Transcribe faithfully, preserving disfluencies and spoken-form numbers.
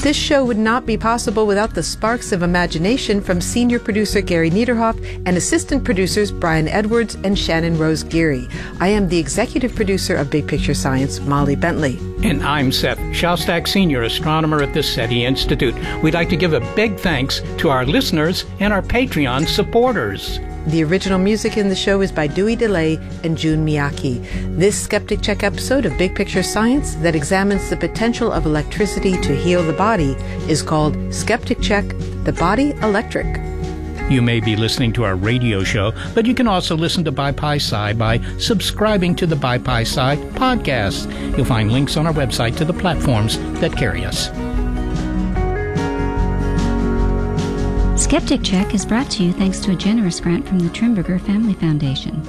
This show would not be possible without the sparks of imagination from senior producer Gary Niederhoff and assistant producers Brian Edwards and Shannon Rose Geary. I am the executive producer of Big Picture Science, Molly Bentley. And I'm Seth Shostak, senior astronomer at the SETI Institute. We'd like to give a big thanks to our listeners and our Patreon supporters. The original music in the show is by Dewey DeLay and Jun Miyake. This Skeptic Check episode of Big Picture Science that examines the potential of electricity to heal the body is called Skeptic Check, The Body Electric. You may be listening to our radio show, but you can also listen to BiPi-Sci by subscribing to the BiPi-Sci podcast. You'll find links on our website to the platforms that carry us. Skeptic Check is brought to you thanks to a generous grant from the Trimberger Family Foundation.